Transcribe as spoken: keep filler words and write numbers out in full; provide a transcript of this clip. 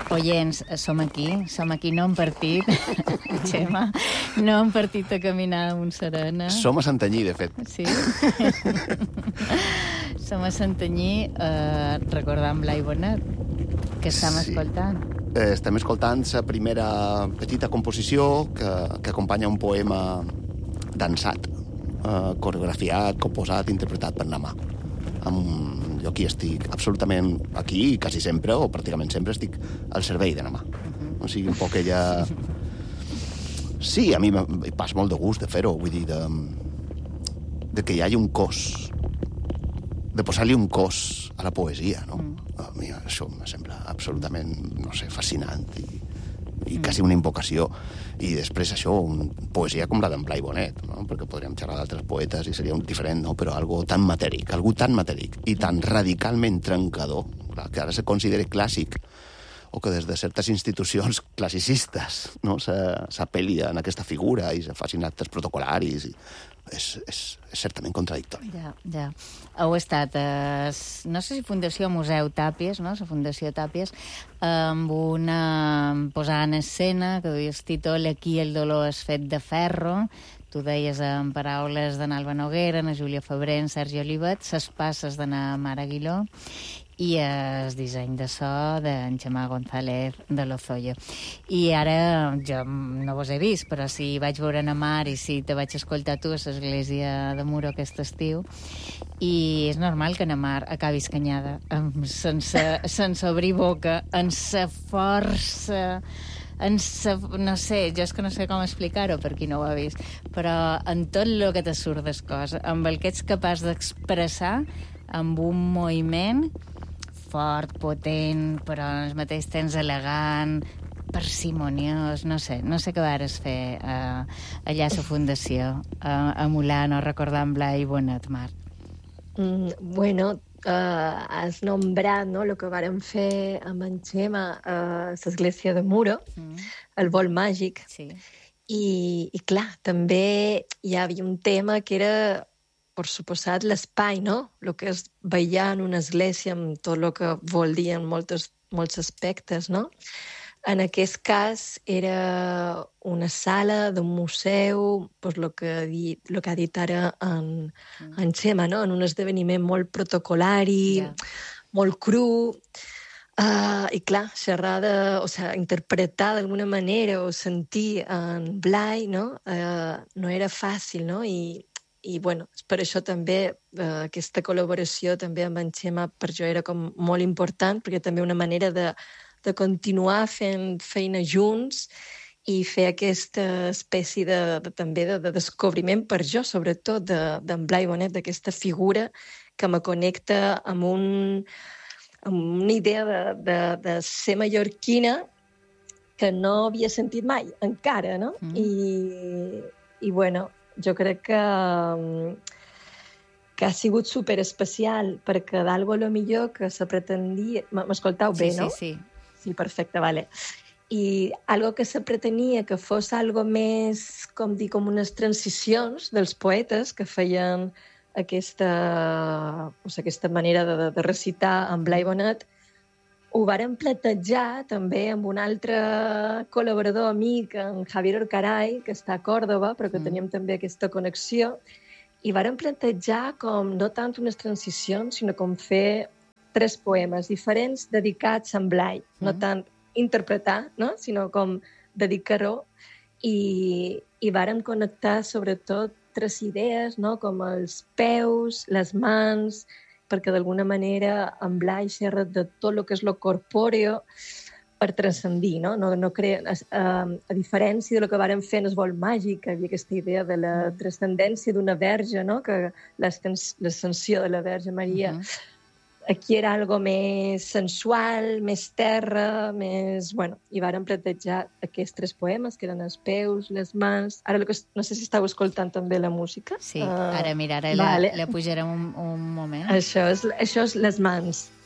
Oients, som aquí, som aquí, no hem partit, Xema, no hem partit a caminar a Montserena. Som a Santanyí, de fet. Sí. Som a Santanyí, eh, recordant Blai Bonet, que estem Sí. escoltant. Eh, estem escoltant la primera petita composició que, que acompanya un poema dansat, eh, coreografiat, composat, interpretat per Namà. Amb, jo aquí estic absolutament, aquí, quasi sempre, o pràcticament sempre, estic al servei de Namà. Uh-huh. O sigui, un poc ella... Sí, a mi em pas molt de gust de fer-ho, vull dir, de, de que hi hagi un cos, de posar-li un cos a la poesia, no? Mm. A mi això em sembla absolutament, no sé, fascinant i, i mm. quasi una invocació. I després això, una poesia com la d'en Blai Bonet, no? Perquè podríem xerrar d'altres poetes i seria un diferent, no? Però algo tan matèric, algo tan matèric i tan radicalment trencador, clar, que ara se considera clàssic, o que des de certes institucions classicistes, no? s'apel·li en aquesta figura i se facin actes protocolaris i és, és, és certament contradictori. Ja, ja. Heu estat, a, no sé si Fundació Museu Tàpies, no? La Fundació Tàpies, amb una posada en escena que duia el títol Aquí el dolor és fet de ferro. Tu deies en paraules d'Alba Noguera, na Júlia Febrer, en Sergi Olivet, ses passes d'Anna Mara Aguiló i el disseny de so d'en Xemà González de Lozoya. I ara, jo no vos he vist, però si vaig veure na Mar i si te vaig escoltar tu a l'església de Muro aquest estiu, i és normal que na Mar acabi escanyada, amb, sense, sense obrir boca, en sa força... En sa, no sé, jo és que no sé com explicar-ho per qui no ho ha vist, però en tot el que te surt des cos, amb el que ets capaç d'expressar amb un moviment fort, potent, però al mateix temps elegant, parsimoniós, no sé, no sé què vares fer uh, allà a la Fundació, uh, emulant o recordant Blai Bonet, Mar. Mm, bueno, uh, has nombrat, no?, el que vàrem fer amb en Xema a l'església de Muro, mm. el vol màgic. Sí. I, I, clar, també hi havia un tema que era, per suposat, l'espai, no? El que és ballar en una església amb tot el que vol dir en moltes, molts aspectes, no? En aquest cas era una sala d'un museu, pues, el, que ha dit, el que ha dit ara en, mm. en Xema, no? En un esdeveniment molt protocolari, yeah. molt cru, uh, i clar, xerrar de, o sigui, interpretar d'alguna manera o sentir en Blai, no? Uh, no era fàcil, no? I, i bueno, per això també uh, aquesta col·laboració també amb en Xema per jo era com molt important, perquè també una manera de de continuar fent feina junts i fer aquesta espècie de, de, també de, de descobriment per jo, sobretot, d'en de, Blai Bonet, d'aquesta figura que me connecta amb, un, amb una idea de, de, de ser mallorquina que no havia sentit mai, encara, no? Mm. I, I, bueno, jo crec que, que ha sigut superespecial, perquè d'algo a lo millor que se pretendia... M'escoltau bé, sí, no? Sí, sí. Sí, perfecte, vale. I algo que se pretenia que fos algo més, com dir, com unes transicions dels poetes que feien aquesta, o sigui, aquesta manera de, de recitar en Blai Bonet, ho varen plantejar també amb un altre col·laborador amic, en Javier Orcaray, que està a Còrdova, però que mm. teníem també aquesta connexió, i varen plantejar com no tant unes transicions, sinó com fer tres poemes diferents dedicats a en Blai, mm. no tant interpretar, no? Sinó com dedicar-ho, i, i vàrem connectar sobretot tres idees, no? Com els peus, les mans, perquè d'alguna manera en Blai xerra de tot el que és lo corpòreo per transcendir, no? No, no crea, a, a diferència del que vàrem fer en el vol màgic, que hi havia aquesta idea de la transcendència d'una verge, no? Que l'ascensió de la Verge Maria, uh-huh. Aquí era algo més sensual, més terra, més... Bueno, i vàrem plantejar aquests tres poemes, que eren els peus, les mans... Ara, que, no sé si estàu escoltant també la música. Sí, ara, mira, ara vale. la, la pujarem un, un moment. Això és, això és les mans.